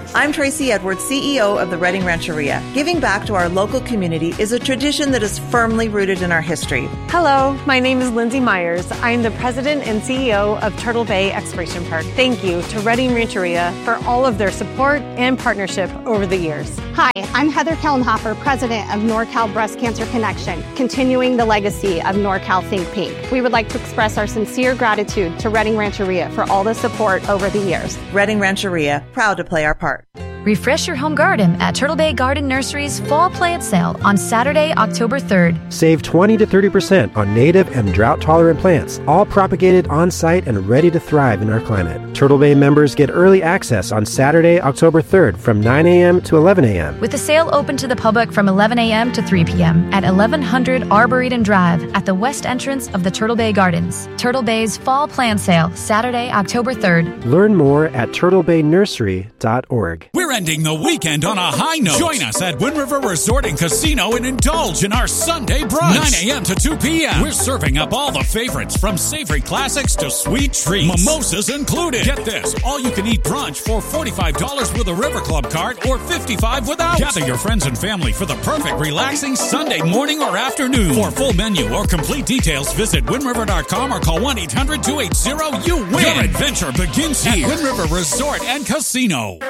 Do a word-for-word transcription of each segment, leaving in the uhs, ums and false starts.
I'm Tracy Edwards, C E O of the Redding Rancheria. Giving back to our local community is a tradition that is firmly rooted in our history. Hello, my name is Lindsay Myers. I am the president and C E O of Turtle Bay Exploration Park. Thank you to Redding Rancheria for all of their support and partnership over the years. Hi, I'm Heather Kellenhofer, president of NorCal Breast Cancer Connection, continuing the legacy of NorCal Think Pink. We would like to express our sincere gratitude to Redding Rancheria for all the support over the years. Redding Rancheria, proud to play our part. Refresh your home garden at Turtle Bay Garden Nursery's Fall Plant Sale on Saturday, October third. Save twenty to thirty percent on native and drought-tolerant plants, all propagated on-site and ready to thrive in our climate. Turtle Bay members get early access on Saturday, October third from nine a.m. to eleven a.m. With the sale open to the public from eleven a.m. to three p.m. at eleven hundred Arboretum Drive at the west entrance of the Turtle Bay Gardens. Turtle Bay's Fall Plant Sale, Saturday, October third. Learn more at turtle bay nursery dot org. We're ending the weekend on a high note. Join us at Wind River Resort and Casino and indulge in our Sunday brunch. nine a.m. to two p.m. We're serving up all the favorites from savory classics to sweet treats. Mimosas included. Get this, all you can eat brunch for forty-five dollars with a River Club card or fifty-five dollars without. Gather your friends and family for the perfect relaxing Sunday morning or afternoon. For full menu or complete details, visit wind river dot com or call one eight hundred two eight zero you win. Your adventure begins here at Wind River Resort and Casino.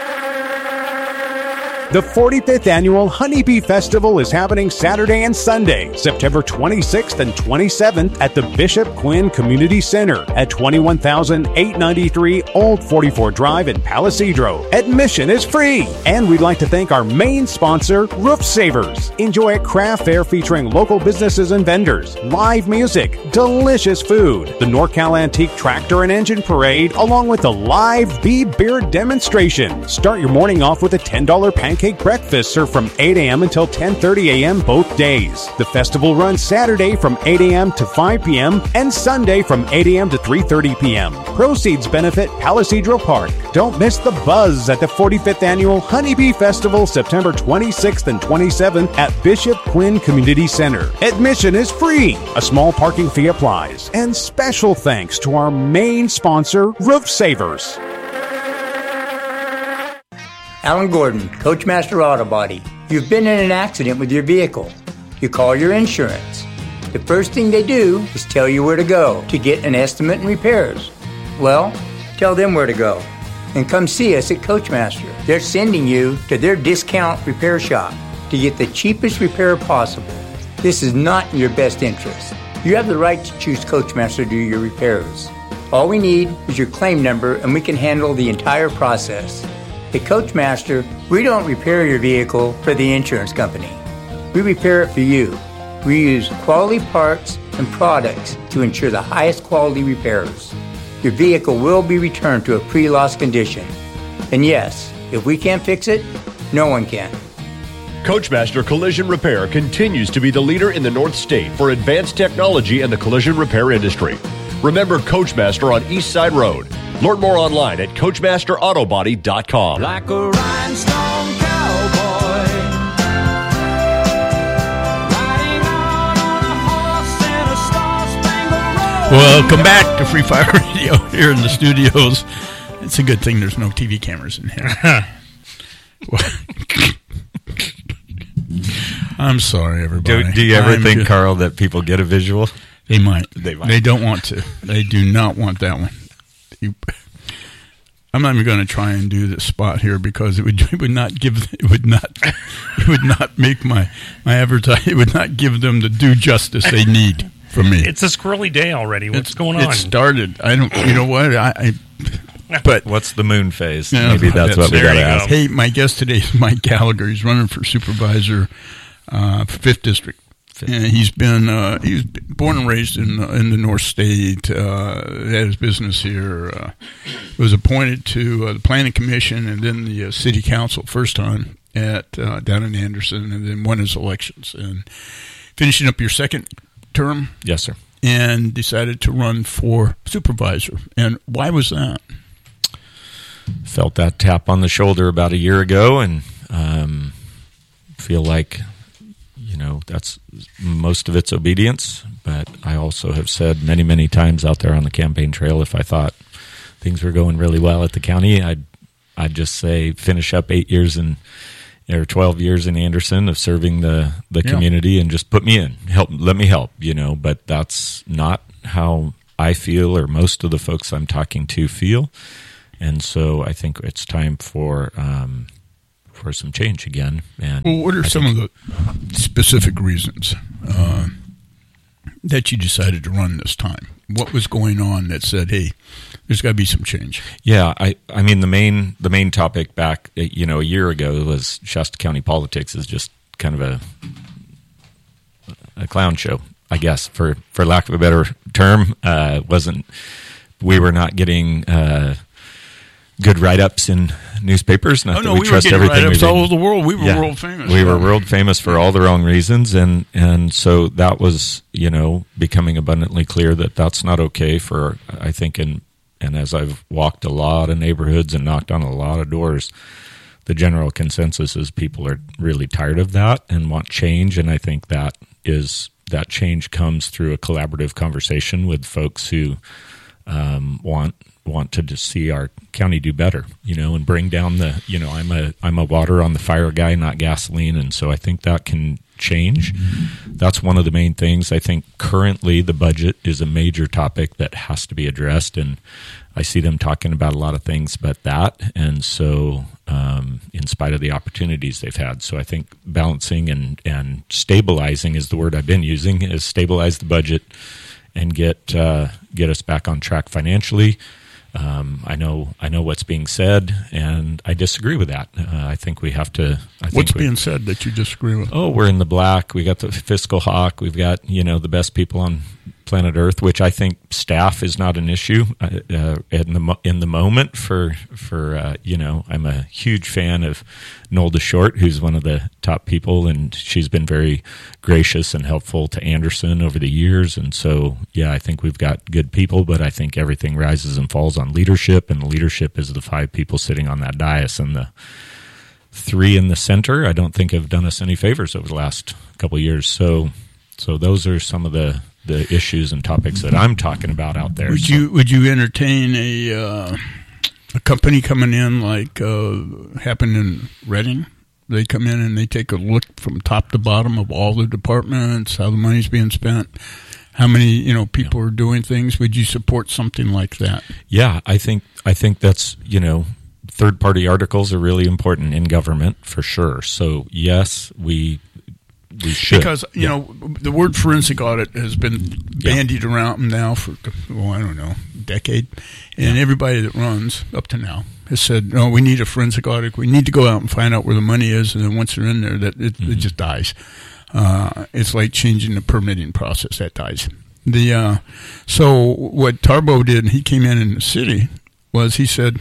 The forty-fifth Annual Honeybee Festival is happening Saturday and Sunday, September twenty-sixth and twenty-seventh at the Bishop Quinn Community Center at twenty-one thousand eight hundred ninety-three Old forty-four Drive in Palo Cedro. Admission is free. And we'd like to thank our main sponsor, Roof Savers. Enjoy a craft fair featuring local businesses and vendors, live music, delicious food, the NorCal Antique Tractor and Engine Parade, along with the live bee beer demonstration. Start your morning off with a ten dollars pancake breakfast served from eight a.m. until ten thirty a.m. both days. The festival runs Saturday from eight a.m. to five p.m. and Sunday from eight a.m. to three thirty p.m. Proceeds benefit Palo Cedro Park. Don't miss the buzz at the forty-fifth Annual Honeybee Festival, September twenty-sixth and twenty-seventh at Bishop Quinn Community Center. Admission is free. A small parking fee applies. And special thanks to our main sponsor, Roof Savers. Alan Gordon, Coachmaster Auto Body. You've been in an accident with your vehicle. You call your insurance. The first thing they do is tell you where to go to get an estimate and repairs. Well, tell them where to go and come see us at Coachmaster. They're sending you to their discount repair shop to get the cheapest repair possible. This is not in your best interest. You have the right to choose Coachmaster to do your repairs. All we need is your claim number and we can handle the entire process. At Coachmaster, we don't repair your vehicle for the insurance company. We repair it for you. We use quality parts and products to ensure the highest quality repairs. Your vehicle will be returned to a pre-loss condition. And yes, if we can't fix it, no one can. Coachmaster Collision Repair continues to be the leader in the North State for advanced technology and the collision repair industry. Remember Coachmaster on East Side Road. Learn more online at coachmaster auto body dot com. Like a rhinestone cowboy, riding out on a horse in a star-spangled road. Welcome back to Free Fire Radio here in the studios. It's a good thing there's no T V cameras in here. I'm sorry, everybody. Do, do you ever I'm think, just, Carl, that people get a visual? They might. They might. They don't want to. They do not want that one. You, I'm not even going to try and do this spot here because it would it would not give it would not it would not make my my advertise it would not give them the due justice they need from me. It's a squirrely day already. What's it's, going on? It started. I don't. You know what? I. I but what's the moon phase? Yeah, Maybe that's, that's what we got to ask. Hey, my guest today is Mike Gallagher. He's running for supervisor, uh, for fifth District. And he's been uh, he was born and raised in uh, in the North State. Uh, had his business here. Uh, was appointed to uh, the Planning Commission and then the uh, City Council first time at uh, down in Anderson, and then won his elections. And finishing up your second term, yes, sir. And decided to run for supervisor. And why was that? Felt that tap on the shoulder about a year ago, and um, feel like. You know, that's most of it's obedience, but I also have said many, many times out there on the campaign trail, if I thought things were going really well at the county, I'd I'd just say finish up eight years in or twelve years in Anderson of serving the, the Yeah. community and just put me in, help, let me help, you know, but that's not how I feel or most of the folks I'm talking to feel. And so I think it's time for, um, for some change again. And Well, what are I some of the specific reasons uh, that you decided to run this time? What was going on that said, hey, there's got to be some change? Yeah, I, I mean, the main the main topic back, you know, a year ago was Shasta County politics is just kind of a a clown show, I guess, for, for lack of a better term. Uh, wasn't we were not getting uh, good write ups in newspapers? Not Oh, that no, we, we were trust getting everything write-ups we all read. over the world. We were Yeah, world famous. We were world famous for all the wrong reasons, and and so that was, you know, becoming abundantly clear that that's not okay. For I think in and as I've walked a lot of neighborhoods and knocked on a lot of doors, the general consensus is people are really tired of that and want change. And I think that is that change comes through a collaborative conversation with folks who um, want want to just see our county do better, you know, and bring down the, you know, I'm a I'm a water on the fire guy, not gasoline, and so I think that can change. That's one of the main things. I think currently the budget is a major topic that has to be addressed, and I see them talking about a lot of things but that, and so um, in spite of the opportunities they've had. So I think balancing and, and stabilizing is the word I've been using, is stabilize the budget and get uh, get us back on track financially. Um, I know I know what's being said, and I disagree with that. Uh, I think we have to. I think What's we, being said that you disagree with? Oh, we're in the black. We got the fiscal hawk. We've got, you know, the best people on planet Earth, which I think staff is not an issue uh, uh, in the mo- in the moment. For for uh, you know, I'm a huge fan of Nolda Short, who's one of the top people, and she's been very gracious and helpful to Anderson over the years. And so, yeah, I think we've got good people, but I think everything rises and falls on leadership, and the leadership is the five people sitting on that dais, and the three in the center I don't think have done us any favors over the last couple of years. So, so those are some of the, the issues and topics that I'm talking about out there. Would So- you would you entertain a uh, a company coming in like uh, happened in Reading? They come in and they take a look from top to bottom of all the departments, how the money's being spent, how many, you know, people are doing things. Would you support something like that? Yeah, I think I think that's, you know, third party articles are really important in government for sure. So yes, we we should, Because, you Yeah. know, the word forensic audit has been bandied around now for, well, I don't know, a decade. And Yeah. everybody that runs up to now has said, no, we need a forensic audit. We need to go out and find out where the money is. And then once they're in there, that it, Mm-hmm. it just dies. Uh, it's like changing the permitting process. That dies. The uh, So what Tarbo did, he came in in the city, was he said,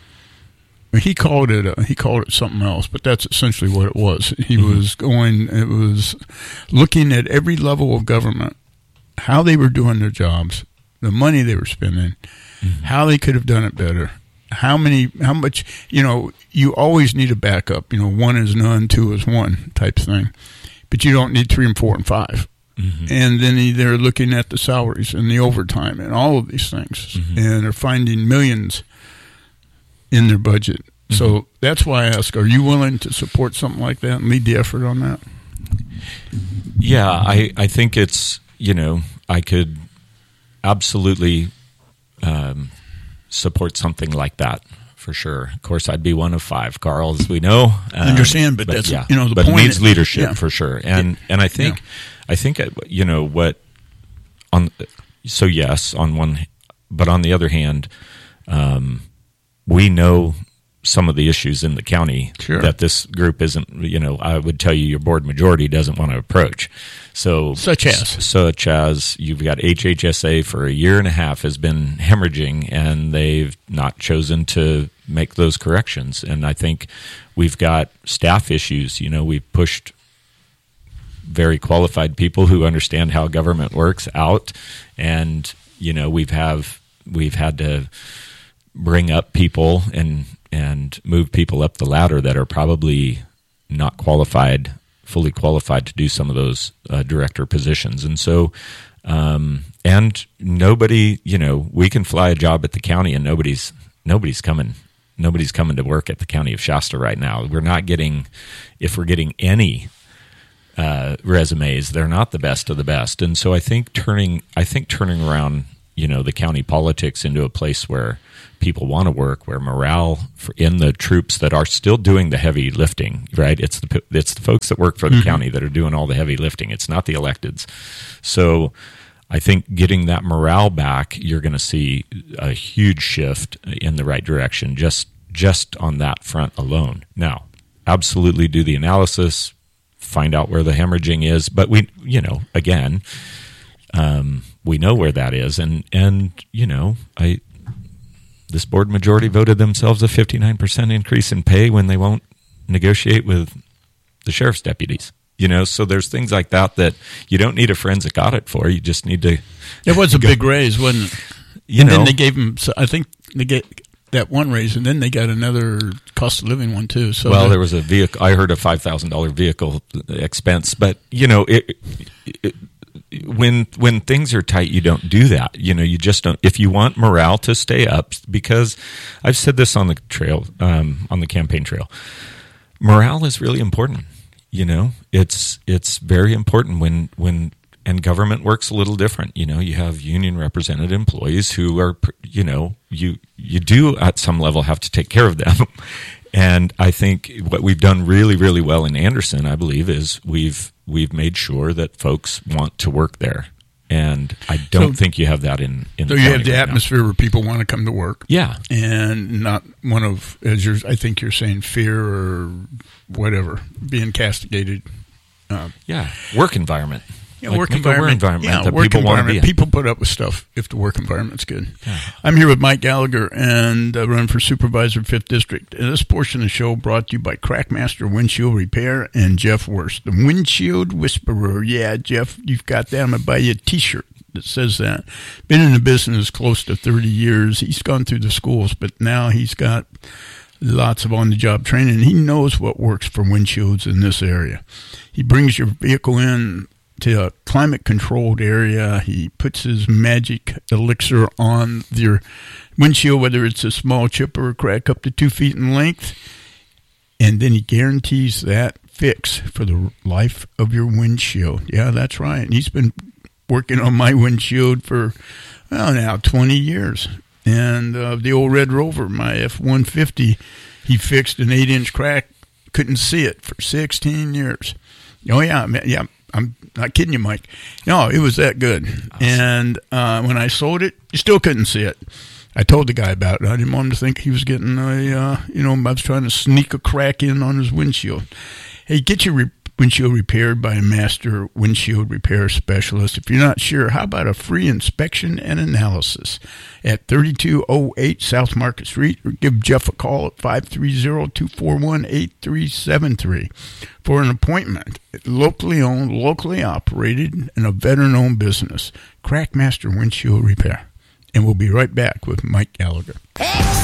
he called it a, he called it something else, but that's essentially what it was. He Mm-hmm. was going, it was looking at every level of government, how they were doing their jobs, the money they were spending, Mm-hmm. how they could have done it better, how many, how much, you know, you always need a backup. You know, one is none, two is one type thing, but you don't need three and four and five. Mm-hmm. And then they're looking at the salaries and the overtime and all of these things, Mm-hmm. and they're finding millions in their budget. Mm-hmm. So that's why I ask, are you willing to support something like that and lead the effort on that? Yeah, I, I think it's, you know, I could absolutely um, support something like that for sure. Of course, I'd be one of five, Carl, as we know. I understand, but that's- yeah, you know, the but point it needs is- leadership yeah. for sure. And and I think Yeah. I think uh, you know what on so yes on one, but on the other hand, um, we know some of the issues in the county Sure. that this group isn't, you know, I would tell you your board majority doesn't want to approach. So Such as? such as you've got H H S A for a year and a half has been hemorrhaging, and they've not chosen to make those corrections. And I think we've got staff issues. You know, we've pushed very qualified people who understand how government works out, and you know we've have we've had to bring up people and and move people up the ladder that are probably not qualified, fully qualified to do some of those uh, director positions. And so, um, and nobody, you know, we can fly a job at the county and nobody's, nobody's coming nobody's coming to work at the County of Shasta right now. We're not getting, if we're getting any uh, resumes, they're not the best of the best. And so I think turning, I think turning around, you know, the county politics into a place where people want to work, where morale for, in the troops that are still doing the heavy lifting, right? It's the it's the folks that work for the mm-hmm. county that are doing all the heavy lifting. It's not the electeds. So I think getting that morale back, you're going to see a huge shift in the right direction just just on that front alone. Now, absolutely do the analysis, find out where the hemorrhaging is, but we, you know, again, um, we know where that is, and and you know, I. This board majority voted themselves a fifty-nine percent increase in pay when they won't negotiate with the sheriff's deputies. You know, so there's things like that that you don't need a forensic audit for. You just need to. It was a go. big raise, wasn't it? You and know, then they gave them. So I think they get that one raise, and then they got another cost of living one too. So well, that, there was a vehicle. I heard a five thousand dollar vehicle expense, but you know it. it When when things are tight, you don't do that. You know, you just don't. If you want morale to stay up, because I've said this on the trail, um, on the campaign trail, morale is really important. You know, it's it's very important when when and government works a little different. You know, you have union represented employees who are, you know, you you do at some level have to take care of them. And I think what we've done really, really well in Anderson, I believe, is we've we've made sure that folks want to work there. And I don't so, think you have that in, in so the you have the right atmosphere now. Where people want to come to work. Yeah. And not one of, as you're, I think you're saying, fear or whatever, being castigated. Uh, yeah. Work environment. Yeah, like work make environment. A work environment yeah, that work people environment. want to be in. People put up with stuff if the work environment's good. Yeah. I'm here with Mike Gallagher and uh, run for supervisor, fifth District. And this portion of the show brought to you by Crackmaster Windshield Repair and Jeff Worst, the Windshield Whisperer. Yeah, Jeff, you've got that. I'm going to buy you a T-shirt that says that. Been in the business close to thirty years. He's gone through the schools, but now he's got lots of on-the-job training. He knows what works for windshields in this area. He brings your vehicle in to a climate-controlled area. He puts his magic elixir on your windshield, whether it's a small chip or a crack up to two feet in length, and then he guarantees that fix for the life of your windshield. Yeah, that's right. And he's been working on my windshield for, well, now twenty years. And uh, the old Red Rover, my F one fifty, he fixed an eight-inch crack, couldn't see it for sixteen years. Oh, yeah, yeah. I'm not kidding you, Mike. No, it was that good. Awesome. And uh, when I sold it, you still couldn't see it. I told the guy about it. I didn't want him to think he was getting a, uh, you know, I was trying to sneak a crack in on his windshield. Hey, get your re- windshield repaired by a master windshield repair specialist. If you're not sure, how about a free inspection and analysis at thirty-two oh eight South Market Street, or give Jeff a call at five three zero, two four one, eight three seven three for an appointment. Locally owned, locally operated, and a veteran-owned business. Crackmaster Windshield Repair. And we'll be right back with Mike Gallagher.